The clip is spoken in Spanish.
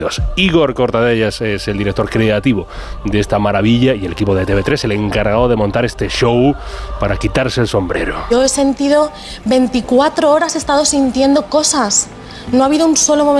Igor Cortadellas es el director creativo de esta maravilla y el equipo de TV3 el encargado de montar este show para quitarse el sombrero. Yo he sentido 24 horas, he estado sintiendo cosas. No ha habido un solo momento